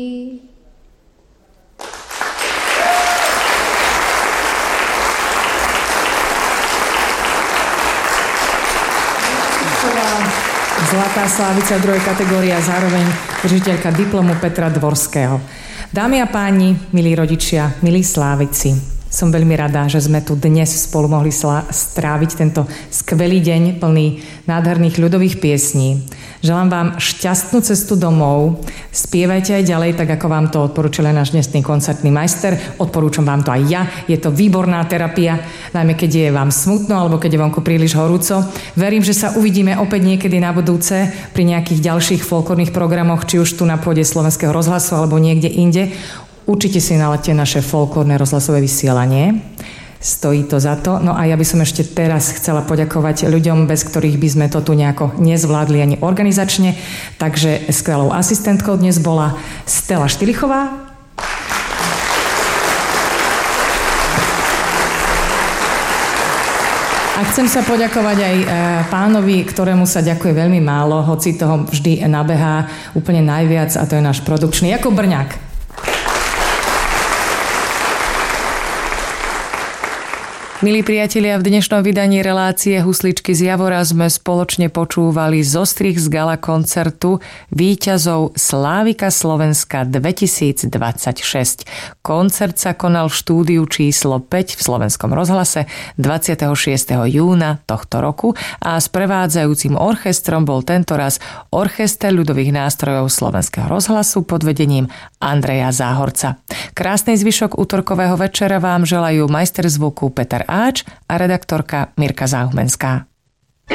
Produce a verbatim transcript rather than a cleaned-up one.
Zlatá slávica druhej kategórie a zároveň držiteľka diplomu Petra Dvorského. Dámy a páni, milí rodičia, milí slávici, som veľmi rada, že sme tu dnes spolu mohli stráviť tento skvelý deň plný nádherných ľudových piesní. Želám vám šťastnú cestu domov. Spievajte aj ďalej, tak ako vám to odporúčil náš dnesný koncertný majster. Odporúčam vám to aj ja. Je to výborná terapia, najmä keď je vám smutno alebo keď je vonku príliš horúco. Verím, že sa uvidíme opäť niekedy na budúce pri nejakých ďalších folklórnych programoch, či už tu na pôde Slovenského rozhlasu alebo niekde inde. Určite si naladte naše folklórne rozhlasové vysielanie. Stojí to za to. No a ja by som ešte teraz chcela poďakovať ľuďom, bez ktorých by sme to tu nejako nezvládli ani organizačne. Takže skvelou asistentkou dnes bola Stella Štilichová. A chcem sa poďakovať aj pánovi, ktorému sa ďakuje veľmi málo, hoci toho vždy nabehá úplne najviac, a to je náš produkčný Jakub Brňák. Milí priatelia, v dnešnom vydaní relácie Husličky z Javora sme spoločne počúvali zostrih z gala koncertu víťazov Slávika Slovenska dvetisícdvadsaťšesť. Koncert sa konal v štúdiu číslo päť v Slovenskom rozhlase dvadsiateho šiesteho júna tohto roku a sprevádzajúcim orchestrom bol tentoraz Orchester ľudových nástrojov Slovenského rozhlasu pod vedením Andreja Záhorca. Krásny zvyšok útorkového večera vám želajú majster zvuku Peter Áč a redaktorka Mirka Záhumenská.